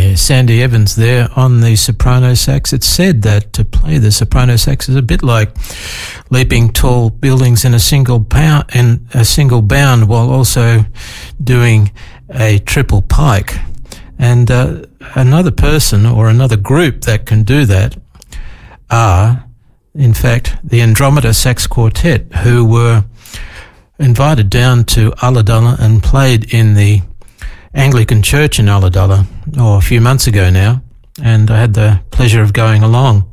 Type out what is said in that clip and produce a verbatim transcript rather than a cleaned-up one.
Yeah, Sandy Evans there on the soprano sax. It's said that to play the soprano sax is a bit like leaping tall buildings in a single pound, in a single bound, while also doing a triple pike. And uh, another person or another group that can do that are, in fact, the Andromeda Sax Quartet, who were invited down to Ulladulla and played in the Anglican Church in Ulladulla, oh, a few months ago now, and I had the pleasure of going along.